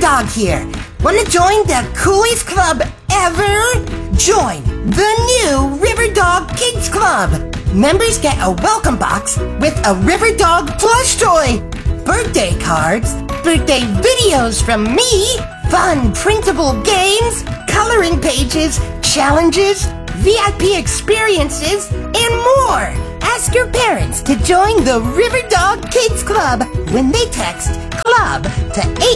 Dog here. Want to join the coolest club ever? Join the new River Dog Kids Club. Members get a welcome box with a River Dog plush toy, birthday cards, birthday videos from me, fun printable games, coloring pages, challenges, VIP experiences, and more. Ask your parents to join the River Dog Kids Club when they text CLUB to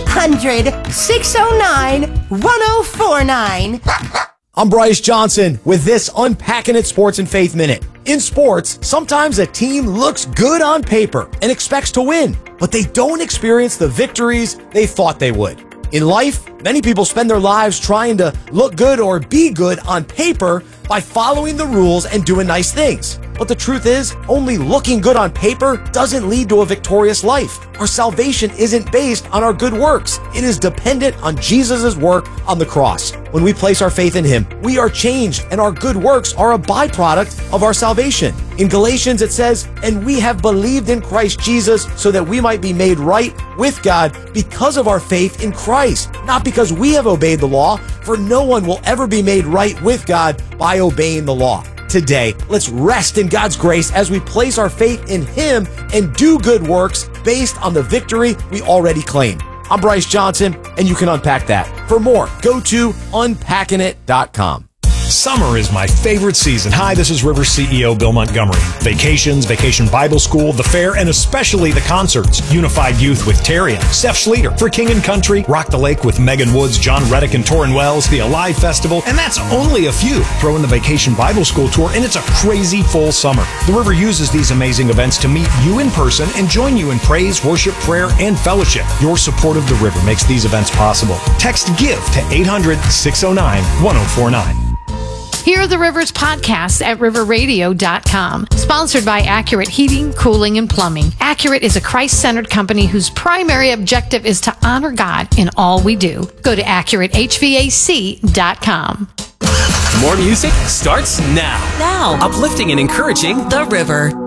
800-609-1049. I'm Bryce Johnson with this Unpacking It Sports and Faith Minute. In sports, sometimes a team looks good on paper and expects to win, but they don't experience the victories they thought they would. In life, many people spend their lives trying to look good or be good on paper by following the rules and doing nice things. But the truth is, only looking good on paper doesn't lead to a victorious life. Our salvation isn't based on our good works. It is dependent on Jesus' work on the cross. When we place our faith in Him, we are changed, and our good works are a byproduct of our salvation. In Galatians, it says, "And we have believed in Christ Jesus so that we might be made right with God because of our faith in Christ, not because we have obeyed the law, for no one will ever be made right with God by obeying the law." Today, let's rest in God's grace as we place our faith in Him and do good works based on the victory we already claim. I'm Bryce Johnson, and you can unpack that. For more, go to unpackingit.com. Summer is my favorite season. Hi, this is River CEO Bill Montgomery. Vacations, Vacation Bible School, the fair, and especially the concerts. Unified Youth with Terry and Steph Schleter. For King and Country, Rock the Lake with Megan Woods, John Reddick, and Torrin Wells. The Alive Festival, and that's only a few. Throw in the Vacation Bible School Tour, and it's a crazy full summer. The River uses these amazing events to meet you in person and join you in praise, worship, prayer, and fellowship. Your support of the River makes these events possible. Text GIVE to 800-609-1049. Hear the Rivers podcast at riverradio.com. Sponsored by Accurate Heating, Cooling, and Plumbing. Accurate is a Christ-centered company whose primary objective is to honor God in all we do. Go to AccurateHVAC.com. More music starts now. Uplifting and encouraging The River.